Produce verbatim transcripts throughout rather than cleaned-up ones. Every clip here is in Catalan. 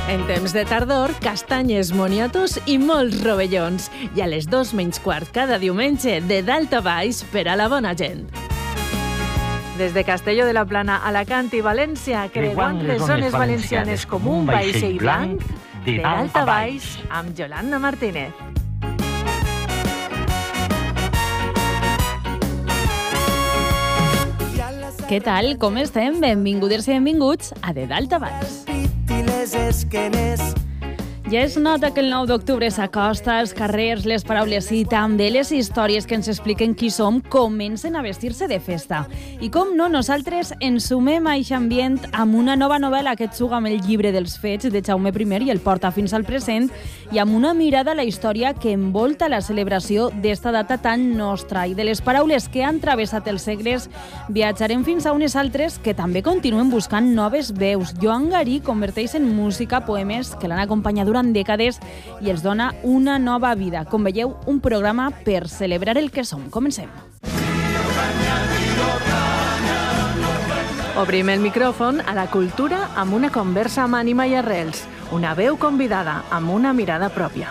En temps de tardor, castanyes, moniatos i molts rovellons. I a les dos menys quart cada diumenge, de dalt a baix per a la bona gent. Des de Castelló de la Plana, Alacant i València, creuant les zones valencianes com un vaixell blanc, de dalt a baix, amb Yolanda Martínez. Què tal? Com estem? Benvingudes i benvinguts a De Dalt a Baix. Ja es nota que el nou d'octubre s'acosta, els carrers, les paraules i també les històries que ens expliquen qui som comencen a vestir-se de festa. I com no, nosaltres ens sumem a aquest ambient amb una nova novel·la que et juga amb el llibre dels fets de Jaume primer i el porta fins al present i amb una mirada a la història que envolta la celebració d'esta data tan nostra i de les paraules que han travessat els segles viatjarem fins a unes altres que també continuen buscant noves veus. Joan Garí converteix en música poemes que l'han acompanyat durant dècades i els dona una nova vida. Com veieu, un programa per celebrar el que som. Comencem. Obrim el micròfon a la cultura amb una conversa amb ànima i arrels, una veu convidada amb una mirada pròpia.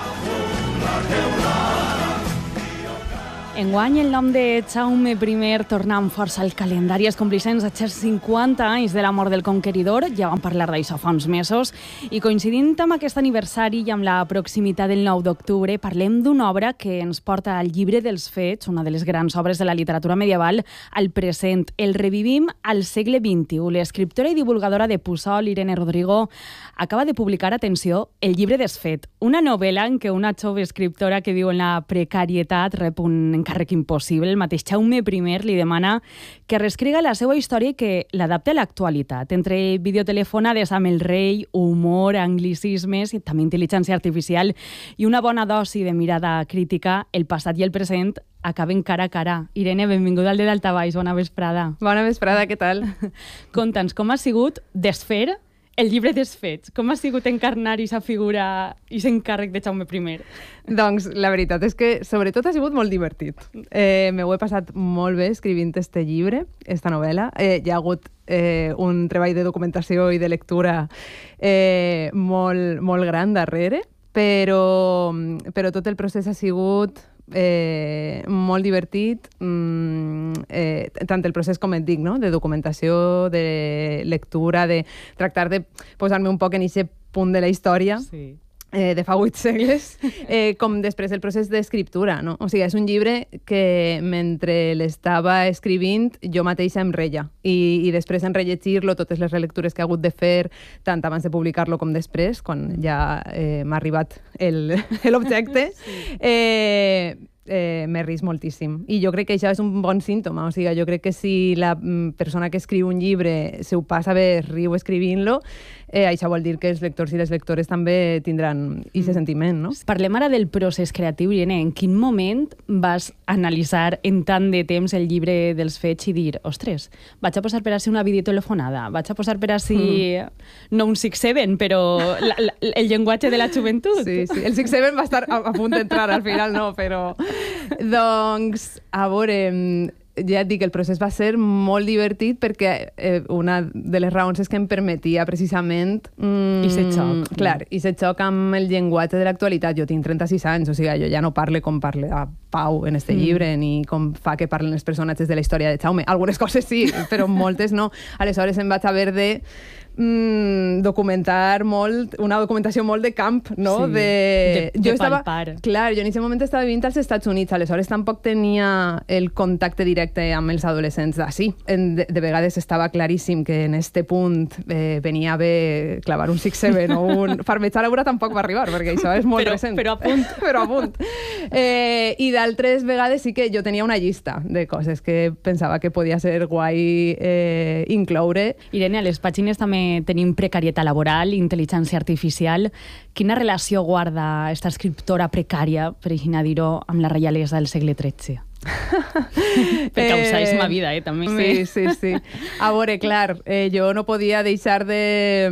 Enguany el nom de Jaume primer torna amb força al calendari. Es compleixen els cinquanta anys de la mort del conqueridor, ja vam parlar d'això fa uns mesos, i coincidint amb aquest aniversari i amb la proximitat del nou d'octubre, parlem d'una obra que ens porta al llibre dels fets, una de les grans obres de la literatura medieval, al present. El revivim al segle vint-i-u. L'escriptora i divulgadora de Puçol, Irene Rodrigo, acaba de publicar, atenció, El llibre desfet, una novel·la en què una jove escriptora que viu en la precarietat rep un encàrrec impossible. El mateix Jaume primer li demana que reescriga la seva història i que l'adapte a l'actualitat. Entre videotelefonades amb el rei, humor, anglicismes i també intel·ligència artificial i una bona dosi de mirada crítica, el passat i el present acaben cara a cara. Irene, benvinguda al De Dalt a Baix, bona vesprada. Bona vesprada, què tal? Conta'ns, com ha sigut desfer el llibre dels fets? Com ha sigut encarnar aquesta figura i aquest encàrrec de Jaume primer? Doncs la veritat és que sobretot ha sigut molt divertit. Eh, me ho he passat molt bé escrivint este llibre, esta novel·la. Eh, hi ha hagut eh, un treball de documentació i de lectura eh, molt, molt gran darrere, però, però tot el procés ha sigut Eh, molt divertit, mm, eh, tant el procés com et dic, no? De documentació, de lectura, de tractar de posar-me un poc en aquest punt de la història. Sí. Eh, de fa vuit segles, eh, com després el procés d'escriptura, no? O sigui, és un llibre que mentre l'estava escrivint jo mateixa em reia i, i després en rellegir-lo, totes les relectures que he hagut de fer, tant abans de publicar-lo com després, quan ja eh, m'ha arribat l'objecte, sí. eh, eh, m'he rist moltíssim. I jo crec que això és un bon símptoma. O sigui, jo crec que si la persona que escriu un llibre se ho passa bé, riu escrivint-lo, eh, això vol dir que els lectors i les lectores també tindran aquest sentiment, no? Parlem ara del procés creatiu, Irene. En quin moment vas analitzar en tant de temps el llibre dels fets i dir, ostres, vaig a posar per ací una videotelefonada, vaig a posar per ací, mm. no un six seven, però la, la, el llenguatge de la joventut? Sí, sí. El six seven va estar a, a punt d'entrar, al final no, però... Doncs, a veure, ja et dic, el procés va ser molt divertit perquè eh, una de les raons és que em permetia precisament... Mm, I se xoc. Clar, i se xoc amb el llenguatge de l'actualitat. Jo tinc trenta-sis anys, o sigui, jo ja no parle com parle a Pau en este mm. llibre, ni com fa que parlen els personatges de la història de Jaume. Algunes coses sí, però moltes no. Aleshores em vaig haver de mm, documentar molt, una documentació molt de camp, no? Sí, de, de, jo de estava, palpar. Clar, jo en aquest moment estava vivint als Estats Units, aleshores tampoc tenia el contacte directe amb els adolescents d'ací. De, de vegades estava claríssim que en este punt eh, venia bé clavar un six seven o un... Farmetxar a tampoc va arribar, perquè això és molt però, recent. Però a punt. però a punt. Eh, I d'altres vegades sí que jo tenia una llista de coses que pensava que podia ser guai eh, incloure. Irene, a les pàgines també tenim precarietat laboral, intel·ligència artificial. Quina relació guarda aquesta escriptora precària, per així dir-ho, amb la reialesa del segle tretze? Per causar és ma vida, eh, també. Sí, sí, sí. A veure, clar, eh, jo no podia deixar de...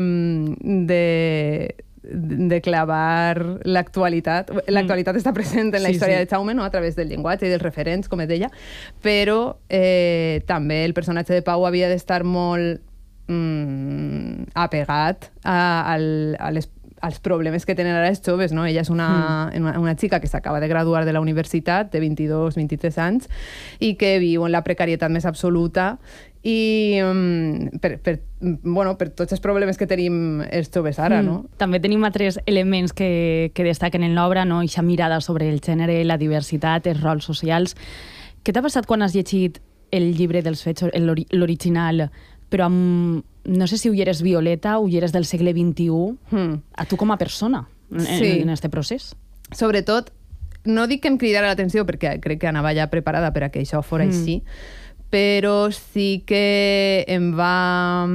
de de clavar l'actualitat. L'actualitat està present en la sí, història sí. de Jaume, no? A través del llenguatge i dels referents, com et deia, però eh, també el personatge de Pau havia d'estar molt mm, apegat a, al, a les als problemes que tenen ara els joves, no? Ella és una, mm. una, una xica que s'acaba de graduar de la universitat, de vint-i-dos vint-i-tres anys, i que viu en la precarietat més absoluta i um, per, per, bueno, per tots els problemes que tenim els joves ara, mm. no? També tenim altres elements que, que destaquen en l'obra, no? Eixa mirada sobre el gènere, la diversitat, els rols socials. Què t'ha passat quan has llegit el llibre dels fets, l'original, però amb... No sé si ulleres Violeta, ulleres del segle vint-i-u, mm. a tu com a persona en, sí. en este procés. Sobretot, no dic que em cridara l'atenció, perquè crec que anava ja preparada per a que això fos mm. així, però sí que em va...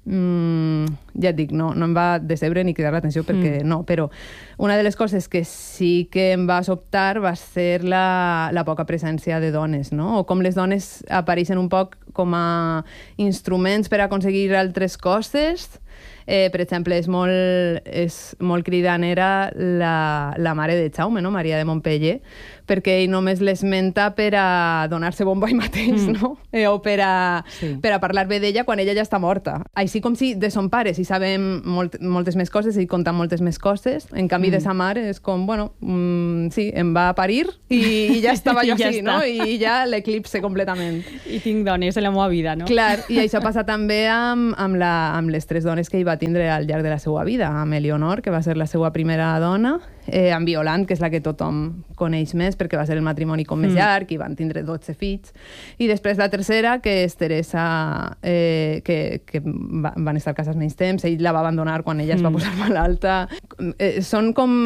Mm, ja et dic, no, no em va decebre ni cridar l'atenció perquè mm. no, però una de les coses que sí que em va sobtar va ser la, la poca presència de dones, no? O com les dones apareixen un poc com a instruments per aconseguir altres coses. Eh, per exemple, és molt, és molt cridanera la, la mare de Jaume, no? Maria de Montpeller, perquè ell només l'esmenta per a donar-se bombo ell mateix, mm. no? Eh, o per a, sí. per a parlar bé d'ella quan ella ja està morta. Així com si de son pare sí sabem molt, moltes més coses i contant moltes més coses, en canvi mm. de sa mare és com, bueno, mm, sí, em va parir i, i ja estava jo ja així, no? I ja l'eclipse completament. I tinc dones en la meva vida, no? Clar, i això passa també amb, amb, la, amb les tres dones que hi va tindre al llarg de la seva vida, amb Eleonor, que va ser la seva primera dona, eh, amb Violant, que és la que tothom coneix més, perquè va ser el matrimoni com més mm. llarg, i van tindre dotze fills, i després la tercera, que és Teresa, eh, que, que va, van estar casats menys temps, ell la va abandonar quan ella mm. es va posar malalta. Eh, són com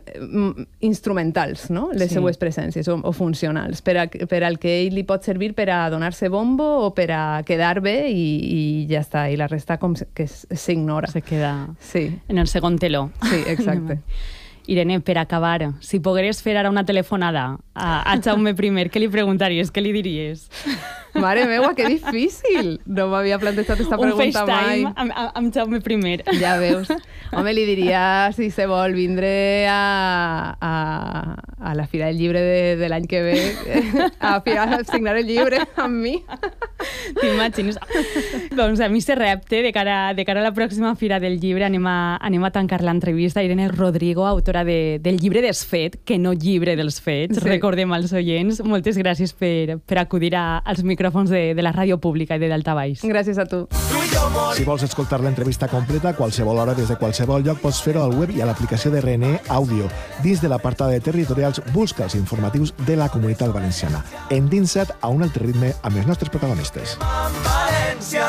instrumentals, no?, les sí. seues presències, o, o funcionals, per, a, per al que ell li pot servir per a donar-se bombo o per a quedar bé, i, i ja està, i la resta com que s'ignora. Se queda sí. en el segon teló. Sí, exacte. Irene, per acabar, si pogueres fer ara una telefonada a, a Jaume I, què li preguntaries? Què li diries? Mare meua, que difícil! No m'havia plantejat aquesta pregunta mai. Un FaceTime amb, amb Jaume I. Ja veus. Home, li diria, si se vol, vindre a, a, a la Fira del Llibre de, de l'any que ve a, a signar el llibre amb mi. T'imagines? Doncs a mi se repte, de cara, de cara a la pròxima Fira del Llibre, anem a, anem a tancar l'entrevista. Irene Rodrigo, autora de, del llibre Desfet, que no llibre dels fets, sí. Recordem als oients. Moltes gràcies per, per acudir a, als micròfons de, de la ràdio pública i de Daltabaix. Gràcies a tu. Si vols escoltar l'entrevista completa a qualsevol hora des de qualsevol lloc, pots fer-ho al web i a l'aplicació de R N E Àudio. Dins de l'apartat de territorials, busca els informatius de la Comunitat Valenciana. Endinsa't a un altre ritme amb els nostres protagonistes. València!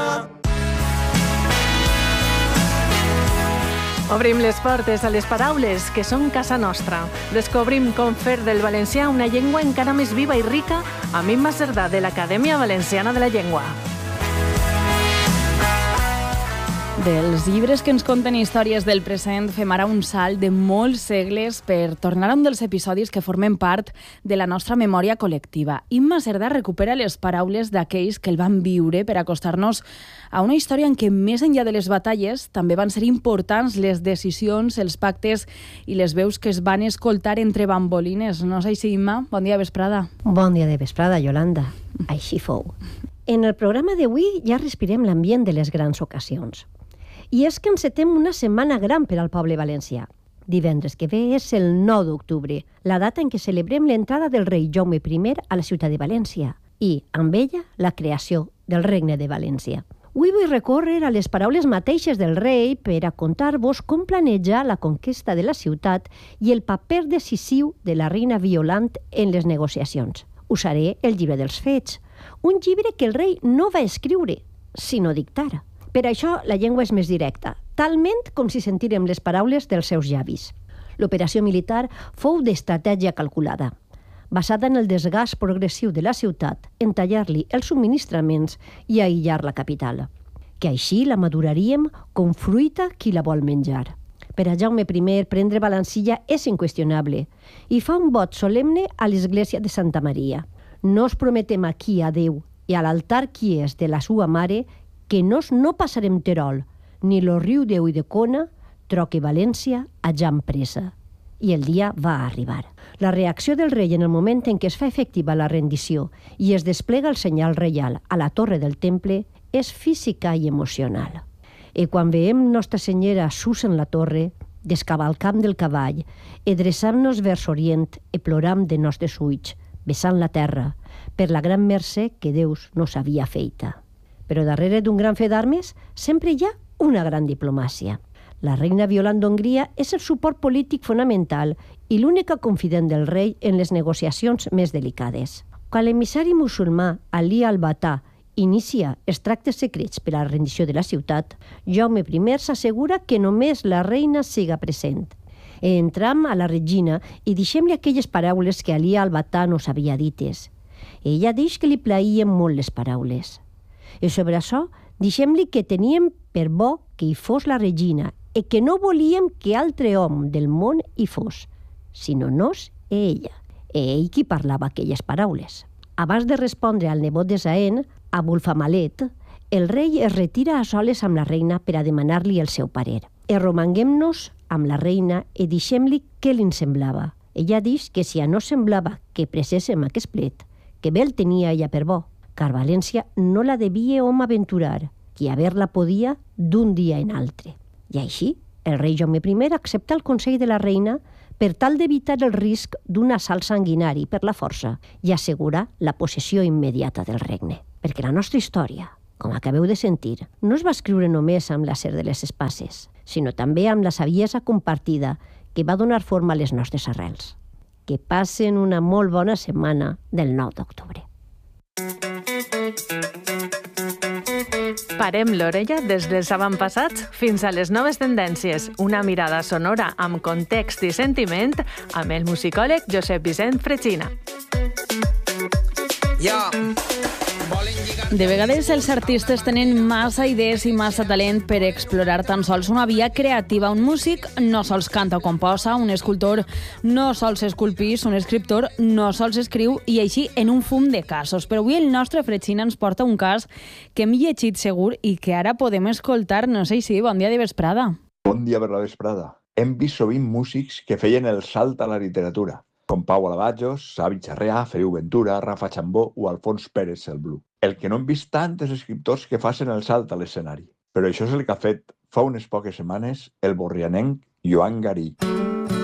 Obrim les portes a les paraules que són casa nostra. Descobrim com fer del valencià una llengua encara més viva i rica amb Imma Cerdà, de l'Acadèmia Valenciana de la Llengua. Dels llibres que ens conten històries del present fem ara un salt de molts segles per tornar a un dels episodis que formen part de la nostra memòria col·lectiva. Imma Cerdà recupera les paraules d'aquells que el van viure per acostar-nos a una història en què, més enllà de les batalles, també van ser importants les decisions, els pactes i les veus que es van escoltar entre bambolines. No és així, Imma? Bon dia, vesprada. Bon dia de vesprada, Yolanda. Així fou. En el programa d'avui ja respirem l'ambient de les grans ocasions. I és que encetem una setmana gran per al poble valencià. Divendres que ve és el nou d'octubre, la data en què celebrem l'entrada del rei Jaume I a la ciutat de València i, amb ella, la creació del Regne de València. Avui vull recórrer a les paraules mateixes del rei per a contar-vos com planeja la conquesta de la ciutat i el paper decisiu de la reina Violant en les negociacions. Usaré el llibre dels fets, un llibre que el rei no va escriure, sinó dictar. Per això la llengua és més directa, talment com si sentirem les paraules dels seus llavis. L'operació militar fou d'estratègia calculada, basada en el desgast progressiu de la ciutat, en tallar-li els subministraments i aïllar la capital, que així la maduraríem com fruita qui la vol menjar. Per a Jaume I, prendre Valencia és inqüestionable i fa un vot solemne a l'església de Santa Maria. Nos prometem aquí a Déu i a l'altar qui és de la sua mare que nos no passarem Terol, ni lo riu de Uidecona, troque València a Jan pressa. I el dia va arribar. La reacció del rei en el moment en què es fa efectiva la rendició i es desplega el senyal reial a la torre del temple és física i emocional. I quan veiem Nostra Senyora sus en la torre, descavalcam del cavall, adreçant-nos vers Orient i ploram de nostres ulls, besant la terra, per la gran mercè que Deus nos havia feita. Però darrere d'un gran fet d'armes sempre hi ha una gran diplomàcia. La reina Violant d'Hongria és el suport polític fonamental i l'única confident del rei en les negociacions més delicades. Quan l'emissari musulmà Ali al-Batà inicia els tractes secrets per a la rendició de la ciutat, Jaume primer s'assegura que només la reina siga present. Entram a la regina i deixem-li aquelles paraules que Ali al-Batà nos havia dites. Ella deix que li plaïen molt les paraules. I sobre això, deixem-li que teníem per bo que hi fos la regina i que no volíem que altre hom del món hi fos, sinó nos i ella. I ell qui parlava aquelles paraules. Abans de respondre al nebot de Zaén, Abulfamalet, el rei es retira a soles amb la reina per a demanar-li el seu parer. I romanguem-nos amb la reina i deixem-li què li semblava. Ella diu que si no semblava que preséssim aquest plet, que bé el tenia ella per bo, car València no la devia hom aventurar, que haver-la podia d'un dia en altre. I així, el rei Jaume primer accepta el consell de la reina per tal d'evitar el risc d'un assalt sanguinari per la força i assegurar la possessió immediata del regne. Perquè la nostra història, com acabeu de sentir, no es va escriure només amb l'acer de les espases, sinó també amb la saviesa compartida que va donar forma a les nostres arrels. Que passen una molt bona setmana del nou d'octubre. Parem l'orella des dels avantpassats fins a les noves tendències. Una mirada sonora amb context i sentiment amb el musicòleg Josep Vicent Fregina. Yeah. De vegades els artistes tenen massa idees i massa talent per explorar tan sols una via creativa. Un músic no sols canta o composa, un escultor no sols esculpís, un escriptor no sols escriu, i així en un fum de casos. Però avui el nostre Fregina ens porta un cas que hem llegit segur i que ara podem escoltar. No sé si, bon dia de vesprada. Bon dia per la vesprada. Hem vist sovint músics que feien el salt a la literatura, com Pau Alabajos, Xavi Charreà, Feliu Ventura, Rafa Chambó o Alfons Pérez el Blu. El que no hem vist tantes escriptors que facin el salt a l'escenari. Però això és el que ha fet fa unes poques setmanes el borrianenc Joan Garí.